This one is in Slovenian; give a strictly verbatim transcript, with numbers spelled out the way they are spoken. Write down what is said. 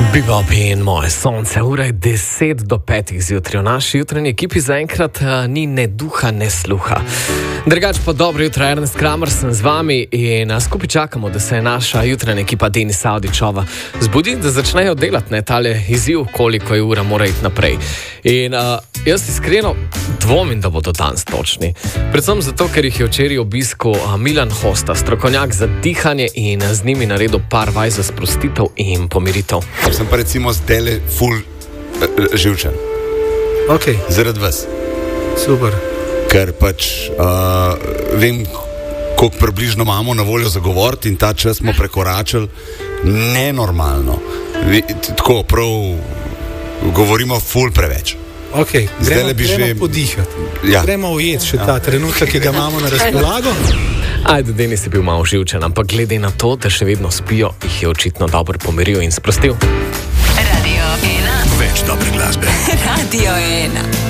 Bebop in moje sonce, ura je deset do petih zjutraj. V naši jutranji ekipi zaenkrat uh, ni ne duha, ne sluha. Drugač pa dobro jutro, Ernest Kramer sem z vami in uh, skupaj čakamo, da se je naša jutranja ekipa Denis Avdićova zbudi, da začnejo delati ne tale izziv, koliko je ura mora iti naprej. In uh, jaz iskreno dvomim, da bodo danes točni. Predvsem zato, ker jih je včeraj obiskal uh, Milan Hosta, strokovnjak za dihanje in uh, z njimi naredil par vaj za sprostitev in pomiritev. Sem pa recimo zdaj ful uh, živčen. Okay. Zaradi vas. Super. Ker pač uh, vem, koliko približno imamo na voljo za govoriti in ta čas smo prekoračili nenormalno. Vi, tako prav govorimo ful preveč. Okay. Gremo, bi gremo že... podihati. Ja. Gremo ujeti še ja. ta trenutek, ki ga imamo na razpolago. Ajde, Denis je bil malo živčen, ampak glede na to, da še vedno spijo, jih je očitno dobro pomiril in sprostil. Radio ena. Več dobre glasbe. Radio ena.